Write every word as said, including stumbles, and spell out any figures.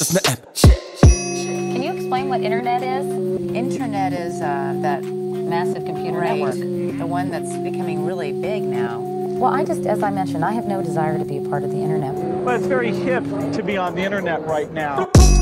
just the app. Can you explain what internet is? Internet is uh, that Massive computer right, network. the one that's becoming really big now. Well, I just, as I mentioned, I have no desire to be a part of the internet. Well, it's very hip to be on the internet right now.